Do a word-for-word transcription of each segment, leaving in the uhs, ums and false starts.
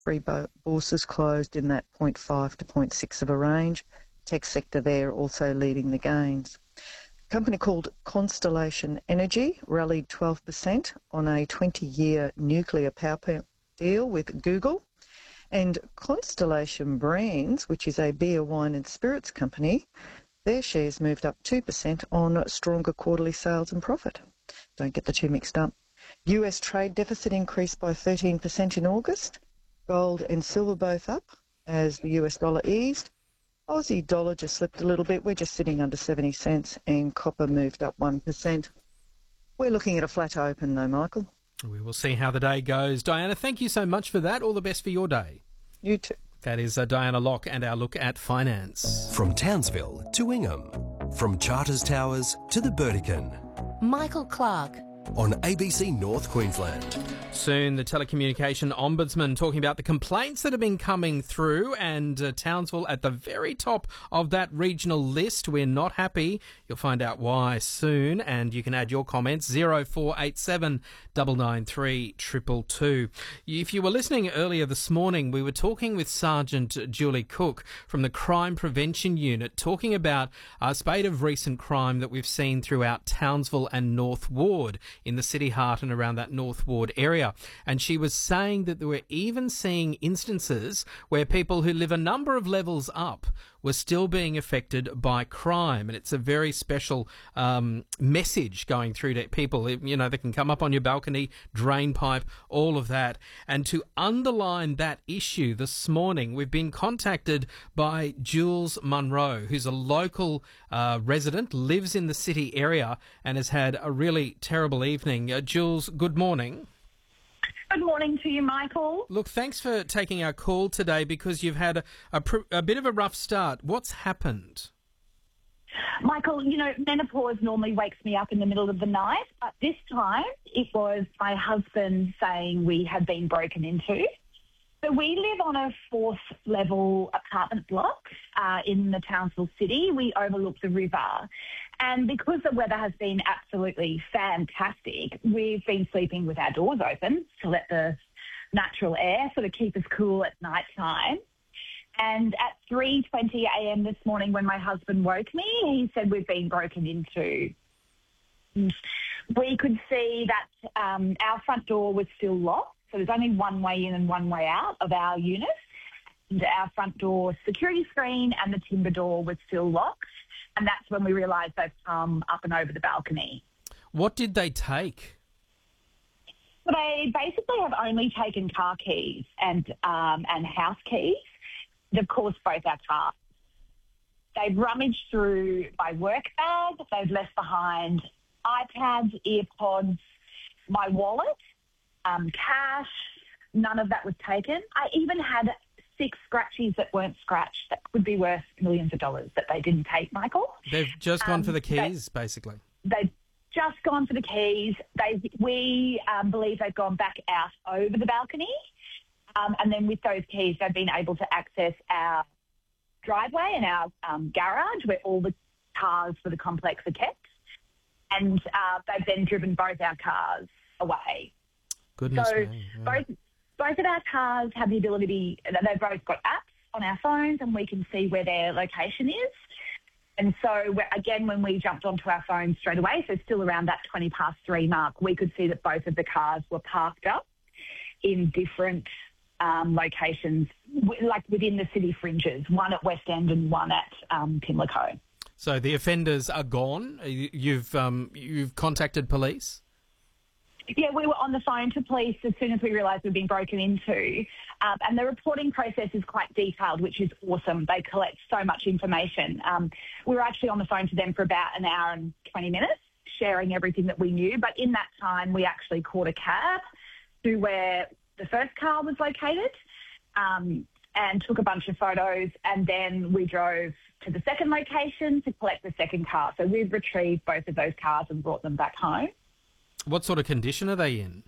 Three bo- bourses closed in that zero point five to zero point six of a range. Tech sector there also leading the gains. A company called Constellation Energy rallied twelve percent on a twenty-year nuclear power plant deal with Google. And Constellation Brands, which is a beer, wine and spirits company, their shares moved up two percent on stronger quarterly sales and profit. Don't get the two mixed up. U S trade deficit increased by thirteen percent in August. Gold and silver both up as the U S dollar eased. Aussie dollar just slipped a little bit. We're just sitting under seventy cents, and copper moved up one percent. We're looking at a flat open though, Michael. We will see how the day goes. Diana, thank you so much for that. All the best for your day. You too. That is uh, Diana Locke and our look at finance. From Townsville to Ingham, from Charters Towers to the Burdekin. Michael Clark. On A B C North Queensland. Soon, the Telecommunication Ombudsman talking about the complaints that have been coming through, and uh, Townsville at the very top of that regional list. We're not happy. You'll find out why soon, and you can add your comments, zero four eight seven nine nine three two two two. If you were listening earlier this morning, we were talking with Sergeant Julie Cook from the Crime Prevention Unit, talking about a spate of recent crime that we've seen throughout Townsville and North Ward, in the city heart and around that North Ward area. And she was saying that they were even seeing instances where people who live a number of levels up were still being affected by crime. And it's a very special um, message going through to people. You know, they can come up on your balcony, drain pipe, all of that. And to underline that issue this morning, we've been contacted by Jules Munro, who's a local uh, resident, lives in the city area, and has had a really terrible evening. Uh, Jules, good morning. Good morning to you, Michael. Look, thanks for taking our call today, because you've had a, a, pr- a bit of a rough start. What's happened? Michael, you know, menopause normally wakes me up in the middle of the night, but this time it was my husband saying we had been broken into. So we live on a fourth level apartment block uh, in the Townsville city. We overlook the river. And because the weather has been absolutely fantastic, we've been sleeping with our doors open to let the natural air sort of keep us cool at night time. And at three twenty a m this morning, when my husband woke me, he said we've been broken into. We could see that um, our front door was still locked. So there's only one way in and one way out of our unit. And our front door security screen and the timber door was still locked. And that's when we realised they've come up and over the balcony. What did they take? So they basically have only taken car keys and um, and house keys. And of course, both our cars. They've rummaged through my work bag. They've left behind iPads, earpods, my wallet. Um, cash, none of that was taken. I even had six scratchies that weren't scratched that could be worth millions of dollars that they didn't take, Michael. They've just gone um, for the keys, they, basically. They've just gone for the keys. They, we um, believe they've gone back out over the balcony. Um, and then with those keys, they've been able to access our driveway and our um, garage where all the cars for the complex are kept. And uh, they've then driven both our cars away. Goodness so me, yeah. both both of our cars have the ability, they've both got apps on our phones and we can see where their location is. And so, again, when we jumped onto our phones straight away, so still around that twenty past three mark, we could see that both of the cars were parked up in different um, locations, w- like within the city fringes, one at West End and one at um, Pimlico. So the offenders are gone? You've um, you've contacted police? Yeah, we were on the phone to police as soon as we realised we'd been broken into. Um, and the reporting process is quite detailed, which is awesome. They collect so much information. Um, we were actually on the phone to them for about an hour and twenty minutes, sharing everything that we knew. But in that time, we actually caught a cab to where the first car was located um, and took a bunch of photos. And then we drove to the second location to collect the second car. So we've retrieved both of those cars and brought them back home. What sort of condition are they in?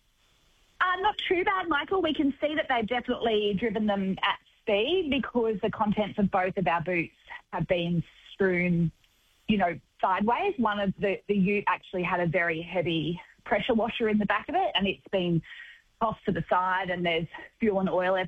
Uh, not too bad, Michael. We can see that they've definitely driven them at speed because the contents of both of our boots have been strewn, you know, sideways. One of the, the ute actually had a very heavy pressure washer in the back of it and it's been tossed to the side and there's fuel and oil